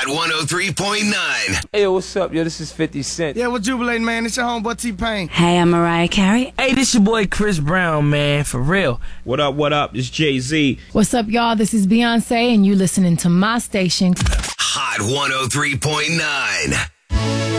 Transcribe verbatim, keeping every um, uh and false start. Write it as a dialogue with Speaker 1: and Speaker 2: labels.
Speaker 1: one oh three point nine.
Speaker 2: Hey, yo, what's up, yo? This is fifty Cent.
Speaker 3: Yeah, we're jubilating, man. It's your homeboy T-Pain.
Speaker 4: Hey, I'm Mariah Carey.
Speaker 5: Hey, this your boy Chris Brown, man, for real.
Speaker 6: What up, what up? It's Jay-Z.
Speaker 7: What's up, y'all? This is Beyonce, and you listening to my station.
Speaker 1: Hot one oh three point nine.